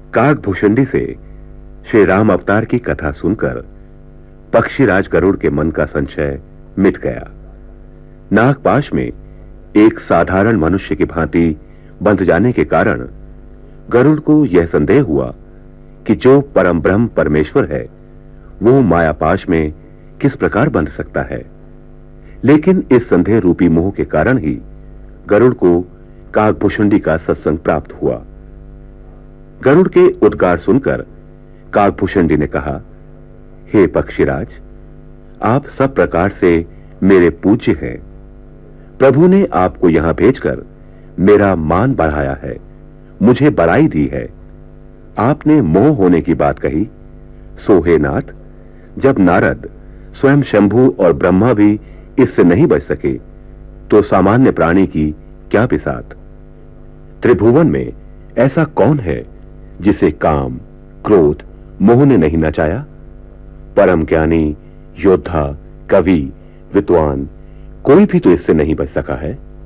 काकभूषुंडी से श्री राम अवतार की कथा सुनकर पक्षीराज गरुड़ के मन का संशय मिट गया। नागपाश में एक साधारण मनुष्य की भांति बंध जाने के कारण गरुड़ को यह संदेह हुआ कि जो परम ब्रह्म परमेश्वर है वो मायापाश में किस प्रकार बंध सकता है। लेकिन इस संदेह रूपी मोह के कारण ही गरुड़ को काकभूषुंडी का सत्संग प्राप्त हुआ। गरुड़ के उद्गार सुनकर काकभूषुंडी ने कहा, हे पक्षीराज, आप सब प्रकार से मेरे पूज्य हैं। प्रभु ने आपको यहां भेजकर मेरा मान बढ़ाया है, मुझे बड़ाई दी है। आपने मोह होने की बात कही, सो हे नाथ, जब नारद स्वयं शंभु और ब्रह्मा भी इससे नहीं बच सके तो सामान्य प्राणी की क्या बिसात। त्रिभुवन में ऐसा कौन है जिसे काम, क्रोध, मोह ने नहीं नचाया। परम ज्ञानी, योद्धा, कवि, विद्वान कोई भी तो इससे नहीं बच सका है।